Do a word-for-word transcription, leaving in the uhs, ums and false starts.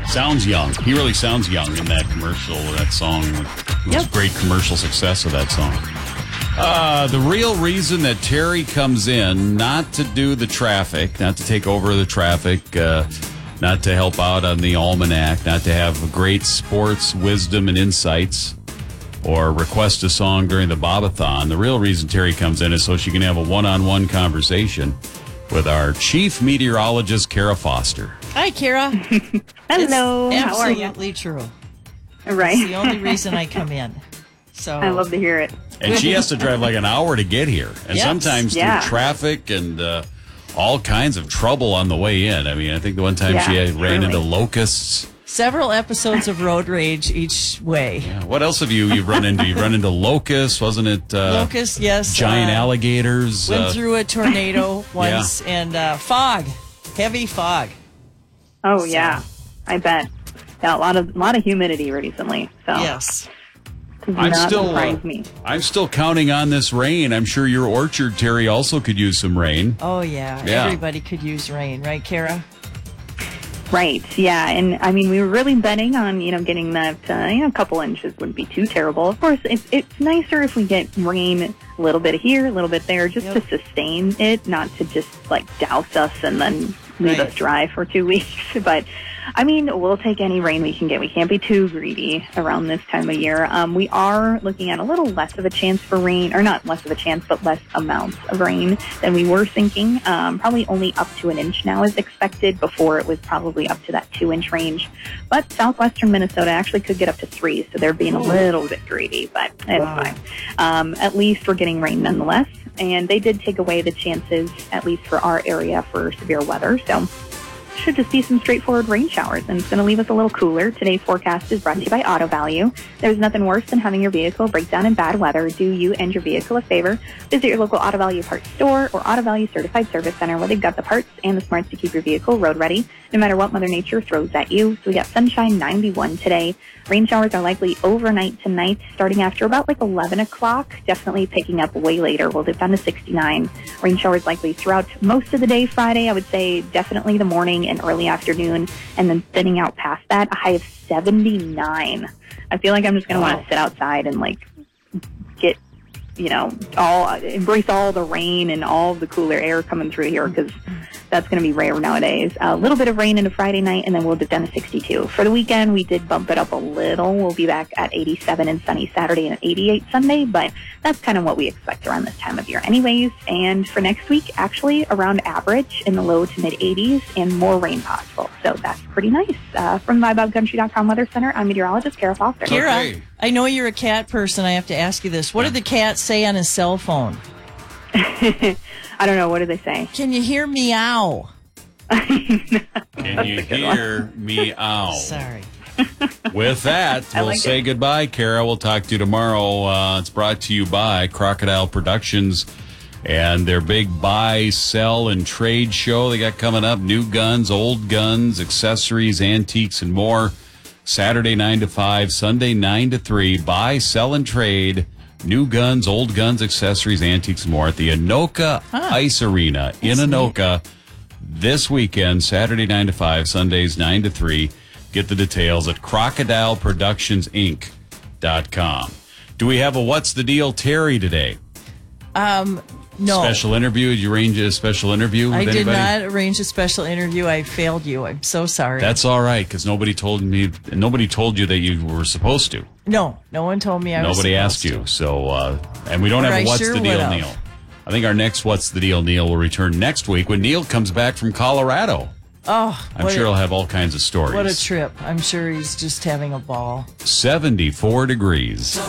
Sounds young. He really sounds young in that commercial, that song. It was Yep. great commercial success of that song. Uh, the real reason that Terry comes in, not to do the traffic, not to take over the traffic, uh, not to help out on the almanac, not to have great sports wisdom and insights, or request a song during the Bobathon. The real reason Terry comes in is so she can have a one-on-one conversation with our chief meteorologist, Kara Foster. Hi, Kara. Hello. It's How are you? absolutely true. Right. It's the only reason I come in. So I love to hear it. And she has to drive like an hour to get here. And Yes. sometimes Yeah. through traffic and uh, all kinds of trouble on the way in. I mean, I think the one time Yeah, she had, ran truly. into locusts. several episodes of road rage each way. Yeah. What else have you you've run into? You've run into locusts, wasn't it? Uh, Locust, yes. Giant uh, alligators. Went uh, through a tornado once, and uh, fog, heavy fog. Oh yeah, I bet. Yeah, a lot of a lot of humidity recently. So Yes. does I'm not still, surprise uh, me. I'm still counting on this rain. I'm sure your orchard, Terry, also could use some rain. Oh, yeah. Yeah. Everybody could use rain, right, Kara? Right. Yeah, and I mean we were really betting on you know getting that uh, you know a couple inches wouldn't be too terrible. Of course, it's it's nicer if we get rain a little bit here, a little bit there, just Yep. to sustain it, not to just like douse us and then leave Right. us dry for two weeks. But I mean, we'll take any rain we can get. We can't be too greedy around this time of year. Um, we are looking at a little less of a chance for rain, or not less of a chance, but less amounts of rain than we were thinking. Um, probably only up to an inch now is expected. Before it was probably up to that two inch range. But southwestern Minnesota actually could get up to three, so they're being a little bit greedy, but it's Wow. fine. Um, at least we're getting rain nonetheless. And they did take away the chances, at least for our area, for severe weather. So should just be some straightforward rain showers, and it's going to leave us a little cooler. Today's forecast is brought to you by Auto Value. There's nothing worse than having your vehicle break down in bad weather. Do you and your vehicle a favor. Visit your local Auto Value parts store or Auto Value Certified Service Center, where they've got the parts and the smarts to keep your vehicle road ready, no matter what Mother Nature throws at you. So we got sunshine, ninety-one today. Rain showers are likely overnight tonight, starting after about like eleven o'clock, definitely picking up way later. We'll dip down to sixty-nine. Rain showers likely throughout most of the day Friday. I would say definitely the morning and early afternoon, and then thinning out past that, a high of seventy-nine. I feel like I'm just going to Wow. want to sit outside and like get, you know, all embrace all the rain and all the cooler air coming through here, because that's going to be rare nowadays. A little bit of rain into Friday night, and then we'll dip down to sixty-two. For the weekend, we did bump it up a little. We'll be back at eighty-seven and sunny Saturday and eighty-eight Sunday, but that's kind of what we expect around this time of year anyways. And for next week, actually around average in the low to mid eighties and more rain possible. So that's pretty nice. Uh, from my bob country dot com Weather Center, I'm meteorologist Kara Foster. Kara, Okay. I know you're a cat person. I have to ask you this. What did the cat say on his cell phone? I don't know. What did they say? Can you hear meow? Can you hear me out? Sorry. With that, I we'll like say it. goodbye, Kara. We'll talk to you tomorrow. Uh, it's brought to you by Crocodile Productions and their big buy, sell, and trade show they got coming up. New guns, old guns, accessories, antiques, and more. Saturday nine to five, Sunday nine to three. Buy, sell, and trade. New guns, old guns, accessories, antiques, and more at the Anoka Huh. Ice Arena in That's Anoka this weekend, Saturday nine to five, Sundays nine to three. Get the details at crocodile productions inc dot com. Do we have a What's the Deal Terry today? Um, no. Special interview? Did you arrange a special interview with I did anybody? not arrange a special interview. I failed you. I'm so sorry. That's all right, because nobody told me. Nobody told you that you were supposed to. no, no one told me I was Nobody asked supposed you. to. So, uh, and we don't Or have a I What's sure the Deal would've. Neil. I think our next What's the Deal Neil will return next week when Neil comes back from Colorado. Oh, I'm what sure a, he'll have all kinds of stories. what a trip. I'm sure he's just having a ball. seventy-four degrees.